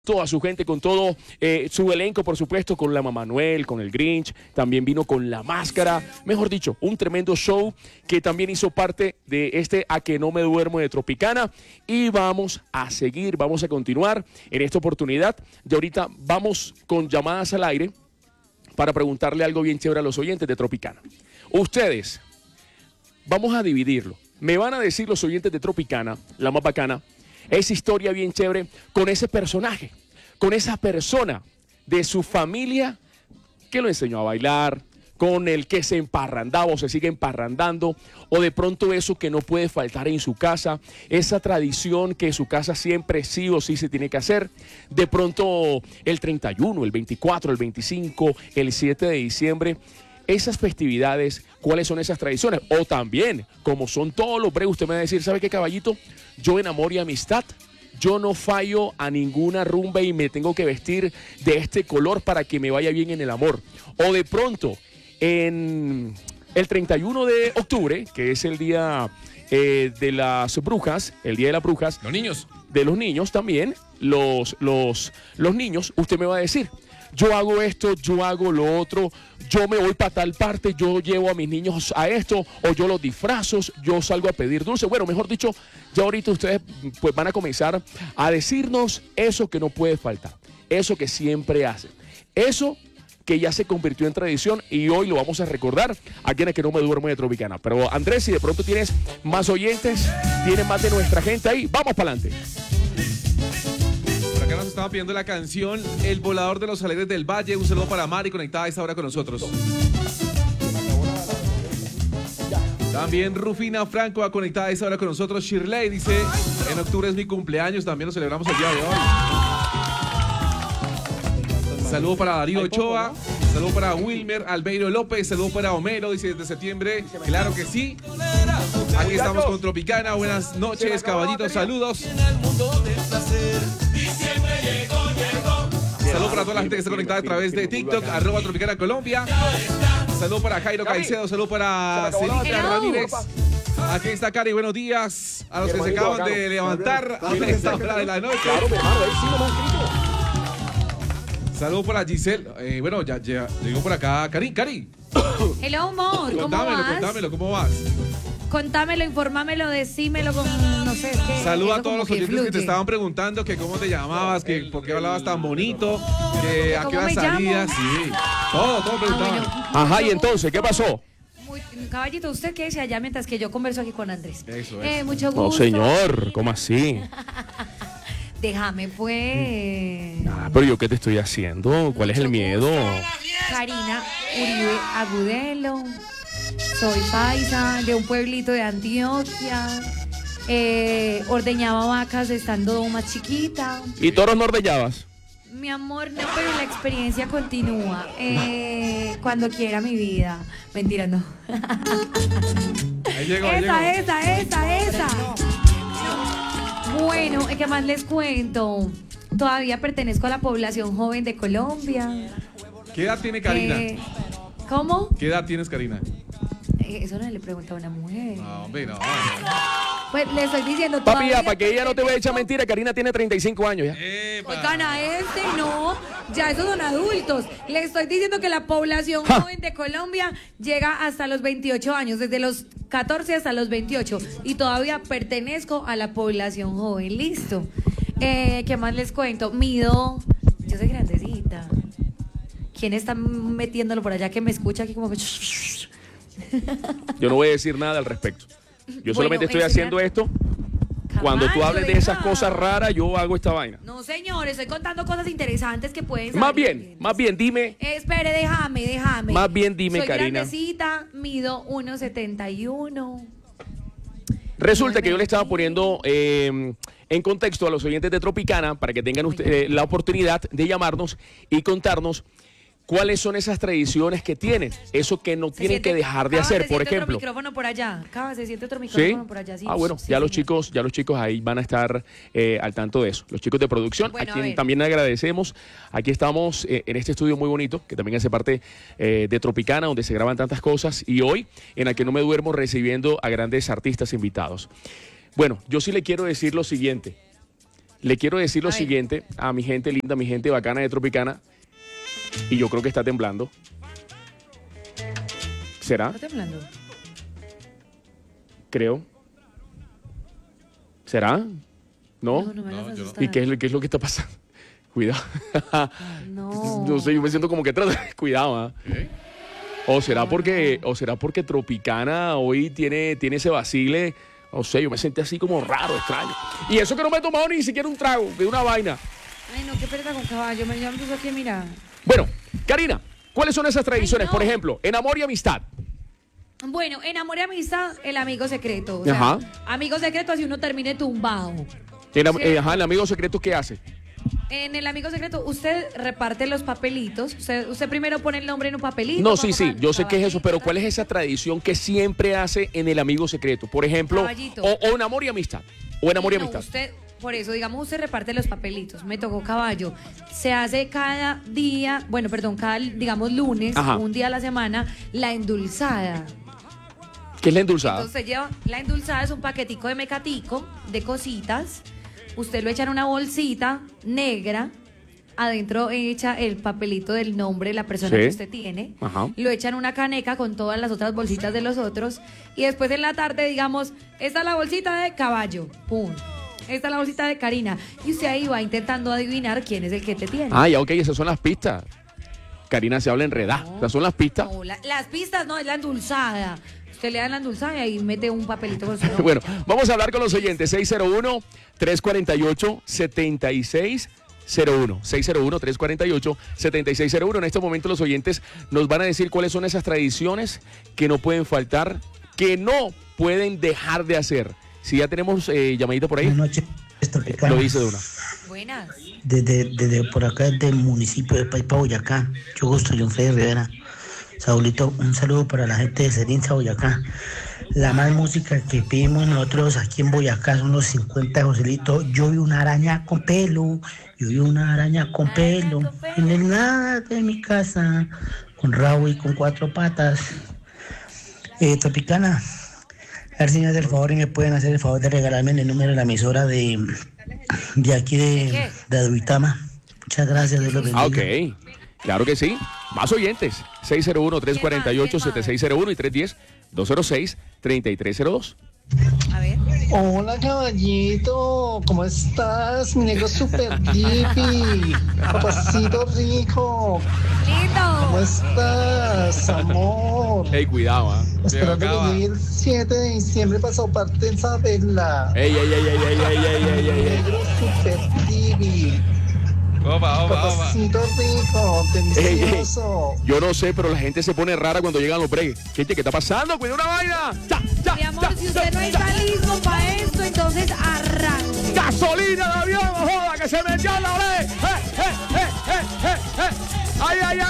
toda su gente, con todo su elenco, por supuesto, con la Mamá Noel, con el Grinch, también vino con La Máscara, mejor dicho, un tremendo show que también hizo parte de este A que no me duermo de Tropicana, y vamos a seguir, vamos a continuar en esta oportunidad. De ahorita vamos con llamadas al aire para preguntarle algo bien chévere a los oyentes de Tropicana. Ustedes, vamos a dividirlo, me van a decir los oyentes de Tropicana, la más bacana, esa historia bien chévere con ese personaje, con esa persona de su familia que lo enseñó a bailar, con el que se emparrandaba o se sigue emparrandando, o de pronto eso que no puede faltar en su casa, esa tradición que en su casa siempre sí o sí se tiene que hacer, de pronto el 31, el 24, el 25, el 7 de diciembre, esas festividades, ¿cuáles son esas tradiciones? O también, como son todos los breves, usted me va a decir, ¿sabe qué, caballito? Yo en amor y amistad, yo no fallo a ninguna rumba y me tengo que vestir de este color para que me vaya bien en el amor. O de pronto, en el 31 de octubre, que es el día de las brujas, el día de las brujas. Los niños. De los niños también, los niños, usted me va a decir, yo hago esto, yo hago lo otro, yo me voy para tal parte, yo llevo a mis niños a esto, o yo los disfrazo, yo salgo a pedir dulce. Bueno, mejor dicho, ya ahorita ustedes pues van a comenzar a decirnos eso que no puede faltar, eso que siempre hacen, eso que ya se convirtió en tradición y hoy lo vamos a recordar aquí en el que no me duermo de Tropicana. Pero Andrés, si de pronto tienes más oyentes, tienes más de nuestra gente ahí, vamos para adelante. Por acá nos estaba pidiendo la canción El Volador de los Alegres del Valle. Un saludo para Mari, conectada a esta hora con nosotros. También Rufina Franco va conectada a esta hora con nosotros. Shirley dice, en octubre es mi cumpleaños, también lo celebramos el día de hoy. Saludo para Darío Ochoa, saludo para Wilmer Albeiro López, saludo para Homero, dice desde septiembre, claro que sí. Aquí estamos con Tropicana, buenas noches, caballitos, saludos. Saludo para toda la gente que está conectada a través de TikTok, @Tropicana Colombia. Saludo para Jairo Caicedo, saludo para Celita Ramírez. Aquí está Cari, buenos días a los que se acaban de levantar a esta hora de la noche. Saludos para Giselle. Bueno, ya llegó por acá. Cari. Hello, amor. ¿Cómo vas? Contámelo, ¿cómo vas? Contámelo, infórmamelo, decímelo con, no sé, qué. Saludos a todos los oyentes que te estaban preguntando que cómo te llamabas, que por qué hablabas tan bonito, que a qué hora salías. Sí, todo preguntaban. Bueno. Ajá, y entonces, ¿qué pasó? Caballito, ¿usted qué dice allá mientras que yo converso aquí con Andrés? Eso es. Mucho gusto. No, señor, ¿cómo así? Déjame, pues. Pero yo, ¿qué te estoy haciendo? ¿Cuál es el miedo? Karina Uribe Agudelo. Soy paisa de un pueblito de Antioquia. Ordeñaba vacas estando más chiquita. ¿Y toros no ordeñabas? Mi amor, no, pero la experiencia continúa. Cuando quiera mi vida. Mentira, no. Ahí llegó. Esa. Bueno, ¿qué más les cuento? Todavía pertenezco a la población joven de Colombia. ¿Qué edad tiene Karina? ¿Cómo? ¿Qué edad tienes, Karina? Eso no le pregunta a una mujer. No, hombre, no. Pues le estoy diciendo Papi, ya, todavía para que ella no te vaya a echar pertenezco- mentira, Karina tiene 35 años ya. Oigan, a no, ya esos son adultos. Le estoy diciendo que la población joven de Colombia llega hasta los 28 años, desde los 14 hasta los 28. Y todavía pertenezco a la población joven. Listo. ¿Qué más les cuento? Yo soy grandecita. ¿Quién está metiéndolo por allá que me escucha aquí como que... Yo no voy a decir nada al respecto. Yo solamente estoy enseñar- haciendo esto. Cuando tú Caballo, hables de esas deja. cosas raras, yo hago esta vaina. No, señor, estoy contando cosas interesantes que pueden Más saber. bien, dime. Espere, déjame. Más bien dime, Soy Karina. grandecita, mido 1,71. Resulta que yo le estaba poniendo en contexto a los oyentes de Tropicana para que tengan la oportunidad de llamarnos y contarnos cuáles son esas tradiciones que tienen, eso que no tienen que dejar de hacer, por ejemplo. Otro micrófono por allá. Se siente otro micrófono ¿Sí? por allá. Sí. Bueno, Sí, ya los señor. chicos ahí van a estar al tanto de eso. Los chicos de producción, Bueno, a a quien ver. también agradecemos. Aquí estamos en este estudio muy bonito, que también hace parte de Tropicana, donde se graban tantas cosas. Y hoy, en la que no me duermo, recibiendo a grandes artistas invitados. Bueno, yo sí le quiero decir lo siguiente. le quiero decir lo siguiente a mi gente linda, mi gente bacana de Tropicana, y yo creo que está temblando. ¿Será? ¿Está temblando? Creo. ¿Será? ¿No? No me hagas asustar. ¿Y qué es lo que está pasando? Cuidado. No. No sé, yo me siento como que cuidado, ¿ah? ¿O será porque Tropicana hoy tiene ese vacile? No sé, yo me sentí así como raro, extraño. Y eso que no me he tomado ni siquiera un trago de una vaina. Ay, no, qué pereza con caballo. Me empiezo aquí a mirar. Bueno, Karina, ¿cuáles son esas tradiciones? no. Por ejemplo, en amor y amistad. Bueno, en amor y amistad, el amigo secreto. O sea, Ajá. amigo secreto así uno termine tumbado. El amigo secreto, ¿qué hace? En el amigo secreto, usted reparte los papelitos. Usted primero pone el nombre en un papelito. No, sí, yo sé qué es eso, pero ¿cuál es esa tradición que siempre hace en el amigo secreto? Por ejemplo, o en amor y amistad. O en amor y amistad. Usted, por eso, digamos, usted reparte los papelitos. Me tocó caballo. Se hace cada día, cada, digamos, lunes, un día a la semana, la endulzada. ¿Qué es la endulzada? Entonces lleva, la endulzada es un paquetico de mecatico, de cositas. Usted lo echa en una bolsita negra. Adentro echa el papelito del nombre de la persona que usted tiene. Lo echa en una caneca con todas las otras bolsitas de los otros. Y después en la tarde, digamos, esta es la bolsita de caballo. Pum. Esta es la bolsita de Karina. Y usted ahí va intentando adivinar quién es el que te tiene. Ah, ya, ok, esas son las pistas. Karina se habla enredada. Esas son las pistas. No, las pistas no, es la endulzada. Usted le da la endulzada y mete un papelito con su nombre. Bueno, vamos a hablar con los oyentes. 601-348-7601. 601-348-7601. En este momento los oyentes nos van a decir cuáles son esas tradiciones que no pueden faltar, que no pueden dejar de hacer. Si ya tenemos llamadito por ahí. Buenas noches, lo dice de una. Buenas. Desde por acá, desde el municipio de Paipa, Boyacá. Yo gusto, John Freddy Rivera. Saulito, un saludo para la gente de Serinza, Boyacá. La más música que pedimos nosotros aquí en Boyacá son los 50 de Joselito. Yo vi una araña con pelo, en el nada de mi casa, con rabo y con 4 patas. Tropicana, a ver si me hacen el favor y me pueden hacer el favor de regalarme el número de la emisora de aquí de Aduitama. Muchas gracias, Dios los bendiga. Ok, claro que sí. Más oyentes. 601-348-7601 y 310-206-3302. A ver. Hola, caballito, ¿cómo estás? Mi negro super dipi, papacito rico, Lindo. ¿cómo estás, amor? Ey, cuidado, ¿ah? Esperando que llegue el 7 de diciembre para soparte en Sabela. Ey. Negro super dipi, papacito rico, delicioso. Yo no sé, pero la gente se pone rara cuando llegan los breaks. ¿Qué está pasando? ¡Cuida una vaina! Mi amor, si usted no está listo para esto, entonces arranque. ¡Gasolina de avión, joda, que se metió en la break! ¡Ay!